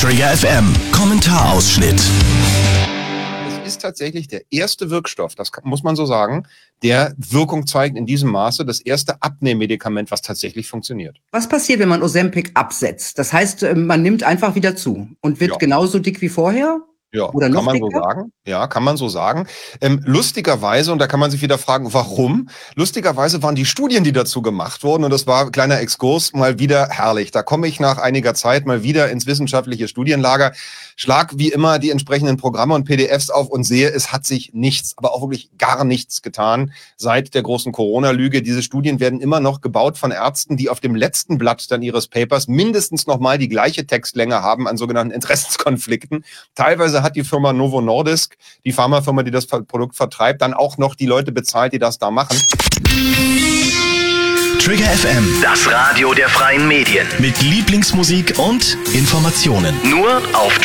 Trigger FM Kommentarausschnitt. Es ist tatsächlich der erste Wirkstoff, das muss man so sagen, der Wirkung zeigt in diesem Maße, das erste Abnehmmedikament, was tatsächlich funktioniert. Was passiert, wenn man Ozempic absetzt? Das heißt, man nimmt einfach wieder zu und wird genauso dick wie vorher? Ja, oder noch kann man dicker? so sagen. Ja, kann man so sagen. Lustigerweise, und da kann man sich wieder fragen, warum? Lustigerweise waren die Studien, die dazu gemacht wurden, und das war ein kleiner Exkurs, mal wieder herrlich. Da komme ich nach einiger Zeit mal wieder ins wissenschaftliche Studienlager, schlag wie immer die entsprechenden Programme und PDFs auf und sehe, es hat sich nichts, aber auch wirklich gar nichts getan seit der großen Corona-Lüge. Diese Studien werden immer noch gebaut von Ärzten, die auf dem letzten Blatt dann ihres Papers mindestens nochmal die gleiche Textlänge haben an sogenannten Interessenskonflikten. Teilweise hat die Firma Novo Nordisk, die Pharmafirma, die das Produkt vertreibt, dann auch noch die Leute bezahlt, die das da machen. Trigger FM, Das Radio der freien Medien. mit Lieblingsmusik und Informationen. Nur auf